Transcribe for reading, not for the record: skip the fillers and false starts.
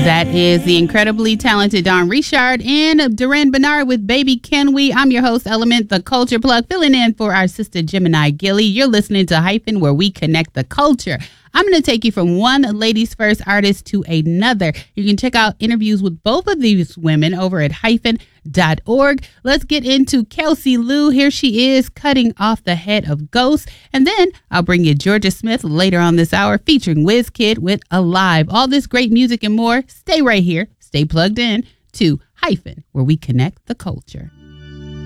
That is the incredibly talented Dawn Richard and Duran Bernard with Baby Can We. I'm your host, Element, the Culture Plug, filling in for our sister Gemini Gilly. You're listening to Hyphen, where we connect the culture. I'm going to take you from one ladies first artist to another. You can check out interviews with both of these women over at hyphen.org. Let's get into Kelsey Lou. Here she is, cutting off the head of Ghost. And then I'll bring you Georgia Smith later on this hour, featuring WizKid with Alive. All this great music and more. Stay right here. Stay plugged in to Hyphen, where we connect the culture.